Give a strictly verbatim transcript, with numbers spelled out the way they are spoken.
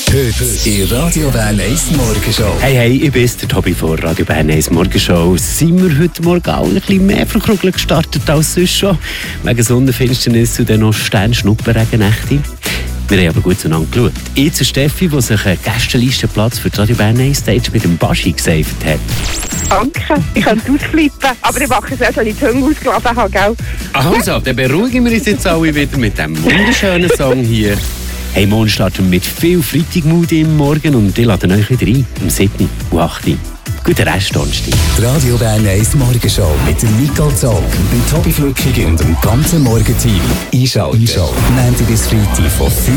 Heute in Radio Bern eins Morgenshow. Hey, hey, ich bin der Tobi von Radio Bern eins Morgenshow. Sind wir heute Morgen auch ein bisschen mehr verkrugelt gestartet als sonst schon? Wegen Sonnenfinsternis und dann noch Stern-Schnuppenregennächte. Wir haben aber gut zueinander geschaut. Jetzt Steffi, die sich einen Gästenlistenplatz für die Radio Bern eins Stage mit dem Baschi gesaved hat. Danke, ich könnte ausflippen, aber ich mache es erst, wenn ich die Zunge ausgeladen habe, gell? Also, dann beruhigen wir uns jetzt alle wieder mit diesem wunderschönen Song hier. Hey, morgen starten wir mit viel Freitagmut im Morgen und ich lade euch wieder ein, um sieben und acht Uhr. Guten Rest, Donnerstag. Die Radio Bern eins Morgenshow mit dem Nicole Zog, dem Tobi Flückig und dem ganzen Morgenteam. Einschalten. Einschalten. Montag bis Freitag von fünf